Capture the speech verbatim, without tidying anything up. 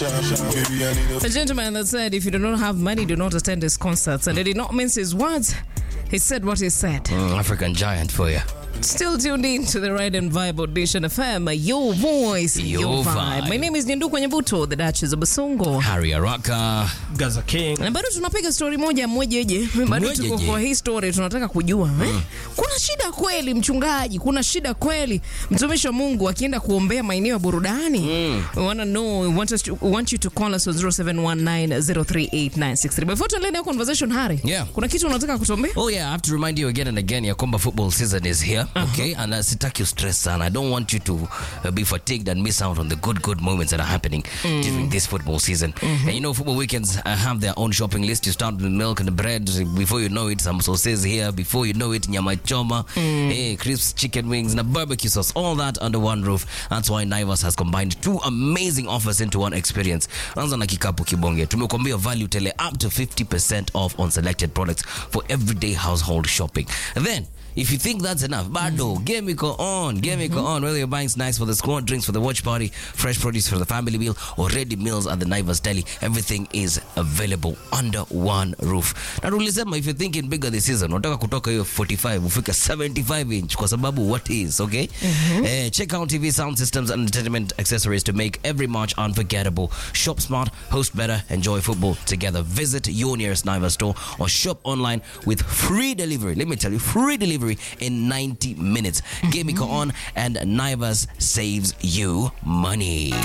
A gentleman that said, if you do not have money, do not attend his concerts. And he did not mince his words. He said what he said. Mm, African giant for you. Still tuned in to the Ride and Vibe on Nation F M. Your voice, your, Your vibe. vibe. My name is Nyanduku Nyabuto, the Duchess of Basongo. Harry Araka. Gaza King. Na bado tunapiga story moja mmojeje. Bado tuko Mmojeje. kwa hii story tunataka kujua eh? Kuna shida kweli mchungaji? Kuna shida kweli mtumishi wa Mungu akienda kuombea maeneo ya burudani? Mm. We want to know, we want, us to, we want you to call us on zero seven one nine zero three eight nine six three. Before tuendelee na conversation Harry. Yeah. Kuna kitu unataka kutuambia? Oh yeah, I have to remind you again and again ya kwamba football season is here, uh-huh. Okay? And uh, sitaki you stress sana. I don't want you to uh, be fatigued and miss out on the good good moments that are happening mm. during this football season. Mm-hmm. And you know football weekends uh, have their own shopping list. You start with milk and bread. Before you know it, some sauces here. Before you know it, nyama choma, mm. hey, crisps, chicken wings, and a barbecue sauce. All that under one roof. That's why Naivas has combined two amazing offers into one experience. Anza na kikapu kibonge. Tumekuambia value tele up to fifty percent off on selected products for everyday household shopping. And then, if you think that's enough, Bado, mm-hmm. Game Go on, Game mm-hmm. Go on. Whether you're buying snacks for the squad, drinks for the watch party, fresh produce for the family meal, or ready meals at the Naivas Deli, everything is available under one roof. Na tulisema, if you're thinking bigger this season, unataka kutoka hiyo forty-five, ufika seventy-five inch, kwa sababu what is, okay? Mm-hmm. Uh, check out T V sound systems and entertainment accessories to make every March unforgettable. Shop smart, host better, enjoy football together. Visit your nearest Naivas store or shop online with free delivery. Let me tell you, free delivery in ninety minutes. Mm-hmm. Game Go on and Naivas saves you money.